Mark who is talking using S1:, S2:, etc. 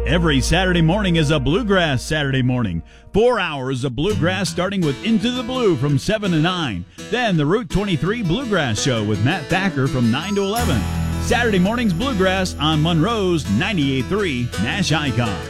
S1: Every Saturday morning is a Bluegrass Saturday morning. 4 hours of bluegrass starting with Into the Blue from 7 to 9. Then the Route 23 Bluegrass Show with Matt Thacker from 9 to 11. Saturday morning's Bluegrass on Monroe's 98.3 Nash Icon.